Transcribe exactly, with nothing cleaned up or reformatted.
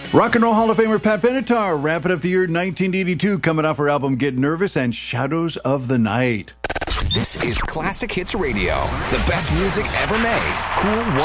Rock and Roll Hall of Famer Pat Benatar wrapping up the year nineteen eighty-two, coming off her album Get Nervous and Shadows of the Night. This is Classic Hits Radio, the best music ever made. Cool